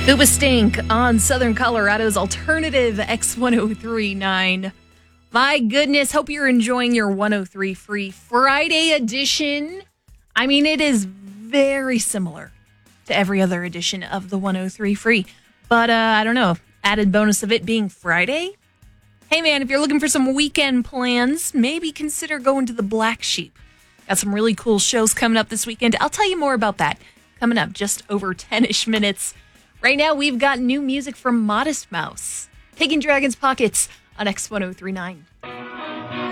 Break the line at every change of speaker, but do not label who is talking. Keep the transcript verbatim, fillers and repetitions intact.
Uba Stink on Southern Colorado's alternative X ten thirty-nine. My goodness, hope you're enjoying your one oh three Free Friday edition. I mean, it is very similar to every other edition of the one oh three Free. But, uh, I don't know, added bonus of it being Friday. Hey, man, if you're looking for some weekend plans, maybe consider going to the Black Sheep. Got some really cool shows coming up this weekend. I'll tell you more about that coming up just over ten-ish minutes. Right now, we've got new music from Modest Mouse. Taking Dragon's Pockets on X ten thirty-nine.